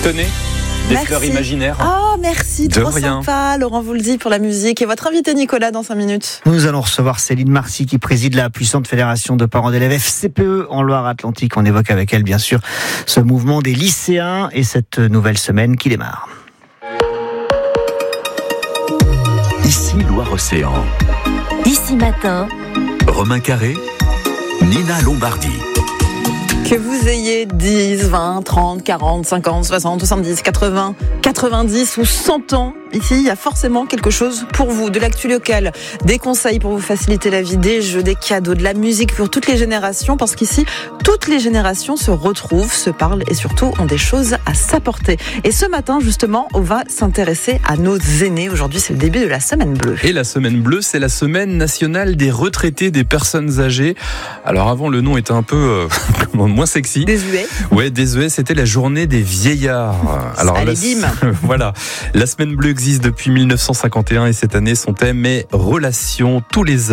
Tenez, des Merci. fleurs imaginaires. Oh, merci, De trop rien. sympa. Laurent Voulzy pour la musique. Et votre invité Nicolas dans 5 minutes. Nous allons recevoir Céline Marcy qui préside la puissante fédération de parents d'élèves FCPE en Loire-Atlantique. On évoque avec elle bien sûr ce mouvement des lycéens et cette nouvelle semaine qui démarre. Ici Loire-Océan. Ici Matin. Romain Carré, Nina Lombardi. Que vous ayez 10, 20, 30, 40, 50, 60, 70, 80, 90 ou 100 ans, ici, il y a forcément quelque chose pour vous. De l'actu locale, des conseils pour vous faciliter la vie, des jeux, des cadeaux, de la musique pour toutes les générations, parce qu'ici, toutes les générations se retrouvent, se parlent et surtout ont des choses à s'apporter. Et ce matin, justement, on va s'intéresser à nos aînés. Aujourd'hui, c'est le début de la Semaine Bleue. Et la Semaine Bleue, c'est la semaine nationale des retraités des personnes âgées. Alors avant, le nom était un peu moins sexy. Désuet. Ouais, désuet, c'était la journée des vieillards. Alors Allez, bim. voilà, la Semaine Bleue existe depuis 1951 et cette année, son thème est relions tous les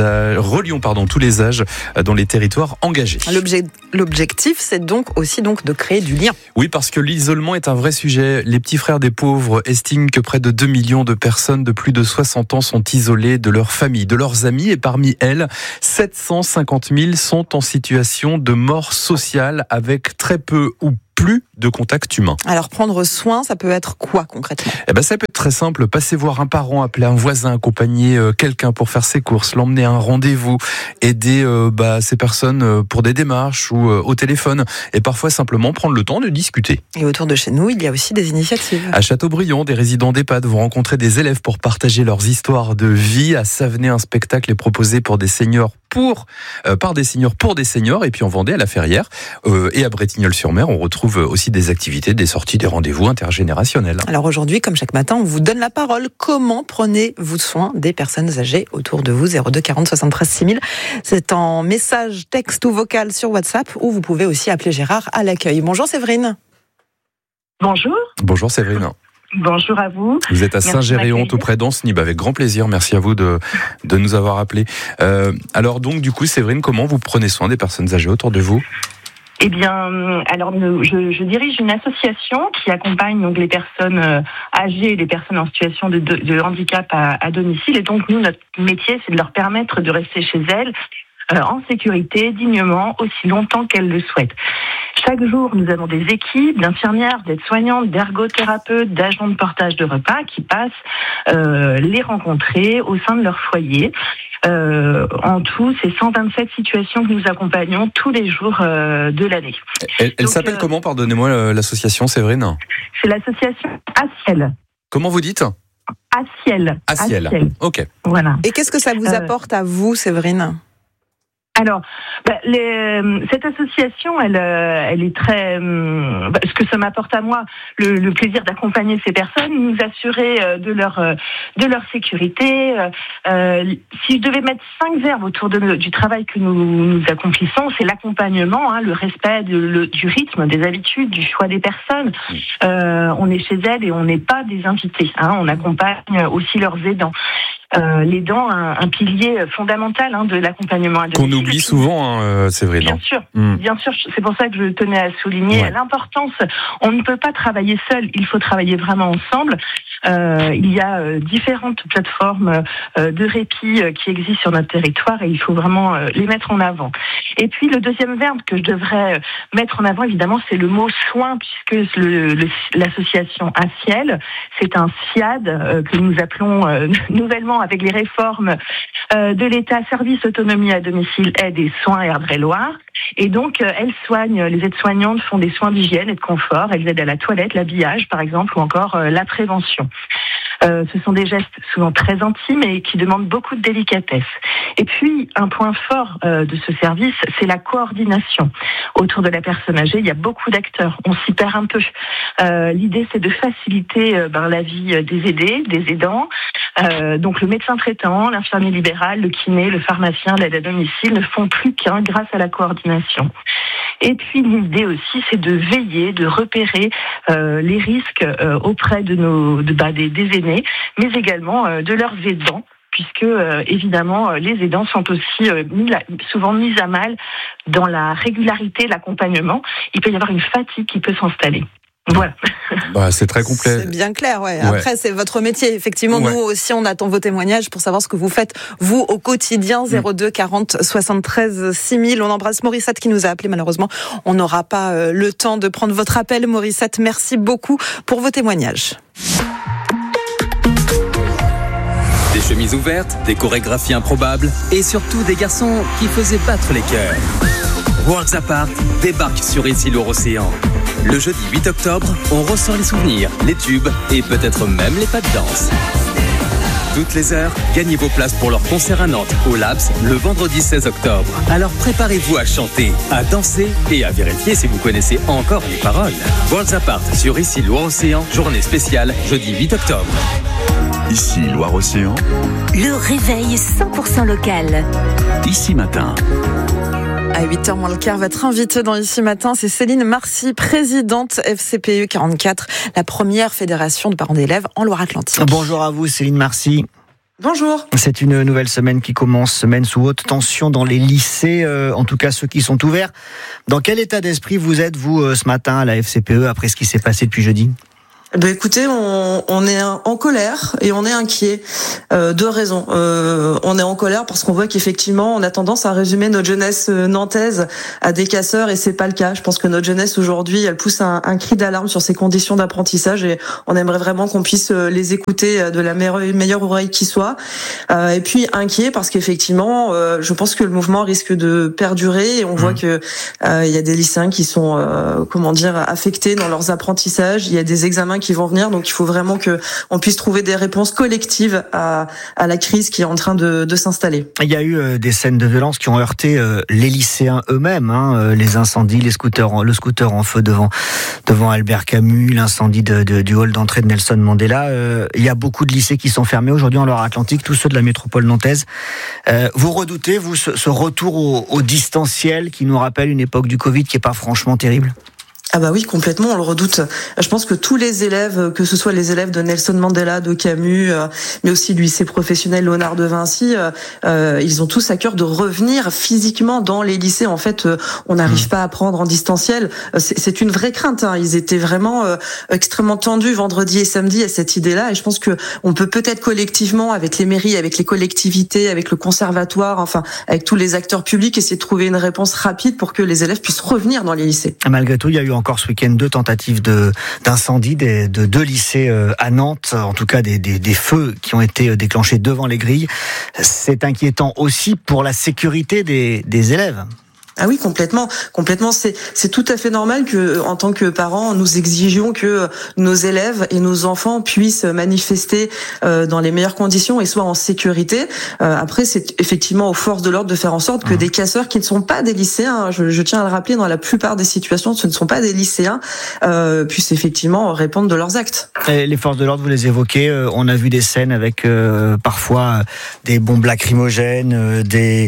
âges dans les territoires engagés. L'objectif, c'est donc aussi de créer du lien. Oui, parce que l'isolement est un vrai sujet. Les petits frères des pauvres estiment que près de 2 millions de personnes de plus de 60 ans sont isolées de leur famille, de leurs amis, et parmi elles, 750 000 sont en situation de mort sociale avec très peu ou plus de contact humain. Alors prendre soin, ça peut être quoi concrètement ? Ça peut être très simple, passer voir un parent, appeler un voisin, accompagner quelqu'un pour faire ses courses, l'emmener à un rendez-vous, aider ces personnes pour des démarches ou au téléphone, et parfois simplement prendre le temps de discuter. Et autour de chez nous, il y a aussi des initiatives. À Châteaubriand, des résidents d'EHPAD vont rencontrer des élèves pour partager leurs histoires de vie. À Savenay, un spectacle est proposé pour des seniors par des seniors pour des seniors. Et puis en Vendée, à la Ferrière et à Bretignolles-sur-Mer, on retrouve aussi des activités, des sorties, des rendez-vous intergénérationnels. Alors aujourd'hui, comme chaque matin, on vous donne la parole. Comment prenez-vous soin des personnes âgées autour de vous ? 02 40 73 6000. C'est en message texte ou vocal sur WhatsApp, ou vous pouvez aussi appeler Gérard à l'accueil. Bonjour Séverine. Bonjour. Bonjour Séverine. Bonjour à vous. Vous êtes à Merci Saint-Géréon, de tout près d'Ancenis. Avec grand plaisir. Merci à vous de nous avoir appelés. Alors donc, du coup, Séverine, comment vous prenez soin des personnes âgées autour de vous ? Eh bien, alors je dirige une association qui accompagne donc les personnes âgées et les personnes en situation de handicap à domicile. Et donc nous, notre métier, c'est de leur permettre de rester chez elles en sécurité, dignement, aussi longtemps qu'elles le souhaitent. Chaque jour, nous avons des équipes d'infirmières, d'aides-soignantes, d'ergothérapeutes, d'agents de portage de repas qui passent les rencontrer au sein de leur foyer. En tout, c'est 127 situations que nous accompagnons tous les jours de l'année. Elle s'appelle comment, pardonnez-moi, l'association, Séverine ? C'est l'association Aciel. Comment vous dites ? Aciel. Ok. Voilà. Et qu'est-ce que ça vous apporte à vous, Séverine ? Alors, cette association, elle est très. Ce que ça m'apporte à moi, le plaisir d'accompagner ces personnes, nous assurer de leur sécurité. Si je devais mettre 5 verbes autour du travail que nous accomplissons, c'est l'accompagnement, le respect du rythme, des habitudes, du choix des personnes. On est chez elles et on n'est pas des invités. On accompagne aussi leurs aidants. L'aidant, un pilier fondamental de l'accompagnement à domicile. Qu'on oublie souvent, Séverine. Bien sûr, c'est pour ça que je tenais à souligner l'importance. On ne peut pas travailler seul, il faut travailler vraiment ensemble. Il y a différentes plateformes de répit qui existent sur notre territoire et il faut vraiment les mettre en avant. Et puis le deuxième verbe que je devrais mettre en avant, évidemment, c'est le mot soin, puisque l'association Aciel, c'est un SIAD que nous appelons nouvellement avec les réformes de l'État, service autonomie à domicile, aide et soins Erdre-et-Loire. Et donc, elles soignent, les aides-soignantes font des soins d'hygiène et de confort. Elles aident à la toilette, l'habillage, par exemple, ou encore la prévention. Ce sont des gestes souvent très intimes et qui demandent beaucoup de délicatesse. Et puis, un point fort de ce service, c'est la coordination. Autour de la personne âgée, il y a beaucoup d'acteurs. On s'y perd un peu. L'idée, c'est de faciliter la vie des aidés, des aidants. Donc, le médecin traitant, l'infirmier libéral, le kiné, le pharmacien, l'aide à domicile ne font plus qu'un grâce à la coordination. Et puis l'idée aussi, c'est de veiller, de repérer les risques auprès de des aînés, mais également de leurs aidants, puisque évidemment les aidants sont aussi souvent mis à mal dans la régularité de l'accompagnement. Il peut y avoir une fatigue qui peut s'installer. Voilà. C'est très complet. C'est bien clair, ouais. Après, c'est votre métier. Effectivement, nous aussi, on attend vos témoignages pour savoir ce que vous faites, vous, au quotidien. 02 40 73 6000. On embrasse Morissette qui nous a appelé. Malheureusement, on n'aura pas le temps de prendre votre appel. Morissette, merci beaucoup pour vos témoignages. Des chemises ouvertes, des chorégraphies improbables et surtout des garçons qui faisaient battre les cœurs. Worlds Apart débarque sur Issy-Loire-Océan. Le jeudi 8 octobre, on ressort les souvenirs, les tubes et peut-être même les pas de danse. Toutes les heures, gagnez vos places pour leur concert à Nantes, au Labs, le vendredi 16 octobre. Alors préparez-vous à chanter, à danser et à vérifier si vous connaissez encore les paroles. Worlds Apart sur Issy-Loire-Océan, journée spéciale, jeudi 8 octobre. Ici, Loire-Océan. Le réveil 100% local. Ici Matin. À 8h moins le quart, votre invitée dans Ici Matin, c'est Céline Marcy, présidente FCPE 44, la première fédération de parents d'élèves en Loire-Atlantique. Bonjour à vous, Céline Marcy. Bonjour. C'est une nouvelle semaine qui commence, semaine sous haute tension dans les lycées, en tout cas ceux qui sont ouverts. Dans quel état d'esprit vous êtes, vous, ce matin à la FCPE, après ce qui s'est passé depuis jeudi ? Écoutez, on est en colère et on est inquiet. Deux raisons. On est en colère parce qu'on voit qu'effectivement, on a tendance à résumer notre jeunesse nantaise à des casseurs et c'est pas le cas. Je pense que notre jeunesse aujourd'hui, elle pousse un cri d'alarme sur ces conditions d'apprentissage et on aimerait vraiment qu'on puisse les écouter de la meilleure oreille qui soit. Et puis inquiet parce qu'effectivement, je pense que le mouvement risque de perdurer et on voit que il y a des lycéens qui sont affectés dans leurs apprentissages. Il y a des examens qui vont venir, donc il faut vraiment que on puisse trouver des réponses collectives à la crise qui est en train de s'installer. Il y a eu des scènes de violence qui ont heurté les lycéens eux-mêmes, les incendies, le scooter en feu devant Albert Camus, l'incendie du hall d'entrée de Nelson Mandela. Il y a beaucoup de lycées qui sont fermés aujourd'hui en Loire-Atlantique, tous ceux de la métropole nantaise. Vous redoutez, vous, ce retour au distanciel qui nous rappelle une époque du Covid qui est pas franchement terrible ? Ah bah oui, complètement, on le redoute. Je pense que tous les élèves, que ce soit les élèves de Nelson Mandela, de Camus, mais aussi du lycée professionnel Léonard de Vinci, ils ont tous à cœur de revenir physiquement dans les lycées. En fait, on n'arrive pas à apprendre en distanciel. C'est une vraie crainte. Ils étaient vraiment extrêmement tendus vendredi et samedi à cette idée-là. Et je pense que on peut peut-être collectivement, avec les mairies, avec les collectivités, avec le conservatoire, enfin, avec tous les acteurs publics, essayer de trouver une réponse rapide pour que les élèves puissent revenir dans les lycées. Malgré tout, il y a eu encore ce week-end 2 tentatives d'incendie de 2 lycées à Nantes, en tout cas des feux qui ont été déclenchés devant les grilles. C'est inquiétant aussi pour la sécurité des élèves. Ah oui, complètement. C'est tout à fait normal que, en tant que parents, nous exigions que nos élèves et nos enfants puissent manifester dans les meilleures conditions et soient en sécurité. Après, c'est effectivement aux forces de l'ordre de faire en sorte que des casseurs qui ne sont pas des lycéens, je tiens à le rappeler, dans la plupart des situations, ce ne sont pas des lycéens, puissent effectivement répondre de leurs actes. Et les forces de l'ordre, vous les évoquez, on a vu des scènes avec parfois des bombes lacrymogènes, des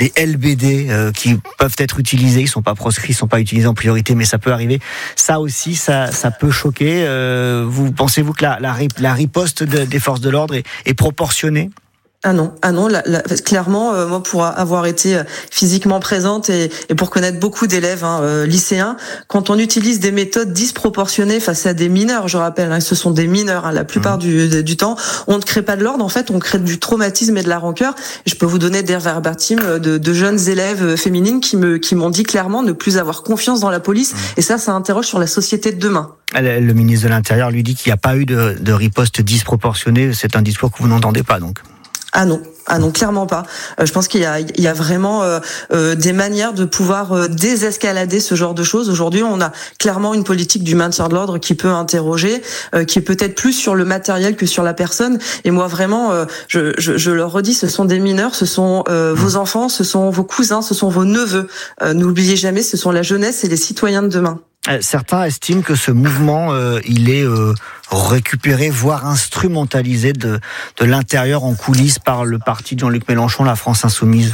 LBD qui peuvent être utilisés, ils sont pas proscrits, ils sont pas utilisés en priorité, mais ça peut arriver. Ça aussi, ça peut choquer. Vous pensez-vous que la riposte des forces de l'ordre est proportionnée ? Ah non, clairement, moi pour avoir été physiquement présente et pour connaître beaucoup d'élèves lycéens, quand on utilise des méthodes disproportionnées face à des mineurs, je rappelle, ce sont des mineurs la plupart du temps, on ne crée pas de l'ordre, en fait, on crée du traumatisme et de la rancœur. Et je peux vous donner des verbatim de jeunes élèves féminines qui m'ont dit clairement ne plus avoir confiance dans la police, et ça interroge sur la société de demain. Le ministre de l'Intérieur lui dit qu'il n'y a pas eu de riposte disproportionnée, c'est un discours que vous n'entendez pas donc. Ah non, clairement pas. Je pense qu'il y a vraiment des manières de pouvoir désescalader ce genre de choses. Aujourd'hui, on a clairement une politique du maintien de l'ordre qui peut interroger, qui est peut-être plus sur le matériel que sur la personne. Et moi, vraiment, je leur redis, ce sont des mineurs, ce sont vos enfants, ce sont vos cousins, ce sont vos neveux. N'oubliez jamais, ce sont la jeunesse et les citoyens de demain. Certains estiment que ce mouvement, il est récupéré, voire instrumentalisé de l'intérieur en coulisses par le parti de Jean-Luc Mélenchon, la France Insoumise.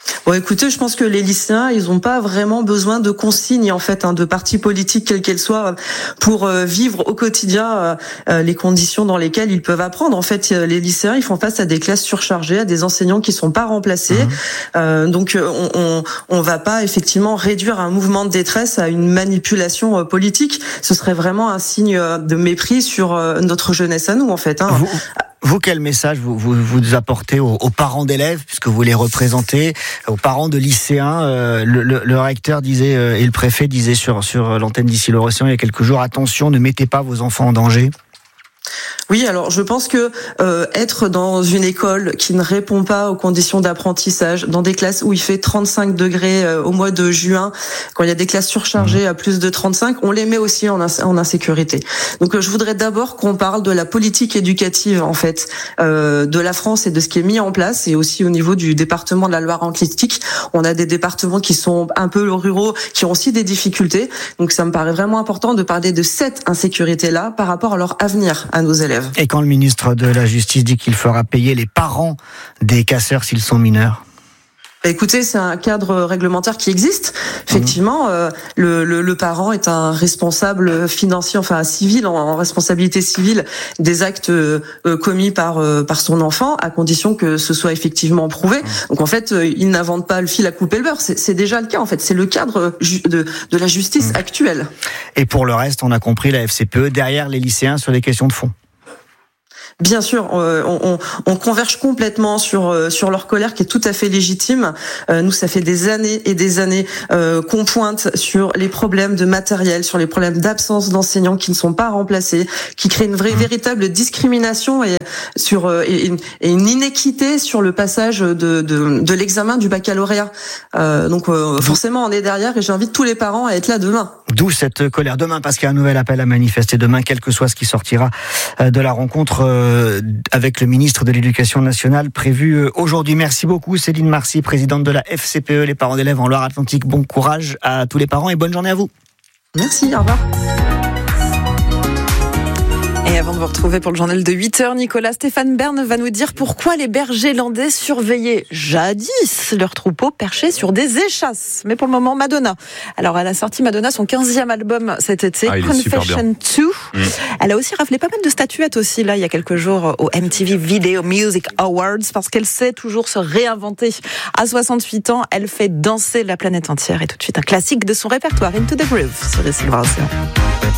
Bon, écoutez, je pense que les lycéens, ils n'ont pas vraiment besoin de consignes, en fait, de partis politiques, quelles qu'elles soient, pour vivre au quotidien les conditions dans lesquelles ils peuvent apprendre. En fait, les lycéens, ils font face à des classes surchargées, à des enseignants qui sont pas remplacés. Donc, on va pas effectivement réduire un mouvement de détresse à une manipulation politique. Ce serait vraiment un signe de mépris sur notre jeunesse à nous, en fait. Vous, quel message vous apportez aux parents d'élèves, puisque vous les représentez, aux parents de lycéens? Le recteur disait, et le préfet disait sur l'antenne d'Ici l'Océan il y a quelques jours, attention, ne mettez pas vos enfants en danger. Oui, alors je pense que être dans une école qui ne répond pas aux conditions d'apprentissage, dans des classes où il fait 35 degrés au mois de juin, quand il y a des classes surchargées à plus de 35, on les met aussi en insécurité. Donc je voudrais d'abord qu'on parle de la politique éducative en fait de la France et de ce qui est mis en place, et aussi au niveau du département de la Loire-Atlantique. On a des départements qui sont un peu ruraux, qui ont aussi des difficultés. Donc ça me paraît vraiment important de parler de cette insécurité-là par rapport à leur avenir à nos élèves. Et quand le ministre de la Justice dit qu'il fera payer les parents des casseurs s'ils sont mineurs? Écoutez, c'est un cadre réglementaire qui existe. Effectivement, le parent est un responsable financier, enfin un civil, en responsabilité civile des actes commis par son enfant, à condition que ce soit effectivement prouvé. Donc en fait, il n'invente pas le fil à couper le beurre. C'est déjà le cas. En fait, c'est le cadre de la justice actuelle. Et pour le reste, on a compris, la FCPE derrière les lycéens sur les questions de fond. Bien sûr, on converge complètement sur leur colère qui est tout à fait légitime. Nous, ça fait des années et des années qu'on pointe sur les problèmes de matériel, sur les problèmes d'absence d'enseignants qui ne sont pas remplacés, qui créent une véritable discrimination et une inéquité sur le passage de l'examen du baccalauréat. Donc forcément, on est derrière et j'invite tous les parents à être là demain. D'où cette colère demain, parce qu'il y a un nouvel appel à manifester demain, quel que soit ce qui sortira de la rencontre avec le ministre de l'Éducation nationale prévu aujourd'hui. Merci beaucoup Céline Marcy, présidente de la FCPE, les parents d'élèves en Loire-Atlantique. Bon courage à tous les parents et bonne journée à vous. Merci, au revoir. Et avant de vous retrouver pour le journal de 8h, Nicolas, Stéphane Bern va nous dire pourquoi les bergers landais surveillaient jadis leurs troupeaux perchés sur des échasses. Mais pour le moment, Madonna. Alors, elle a sorti Madonna son 15e album cet été, Confession 2. Elle a aussi raflé pas mal de statuettes aussi, là, il y a quelques jours, au MTV Video Music Awards, parce qu'elle sait toujours se réinventer. À 68 ans, elle fait danser la planète entière. Et tout de suite, un classique de son répertoire, Into the Groove, sur Ici l'Océan.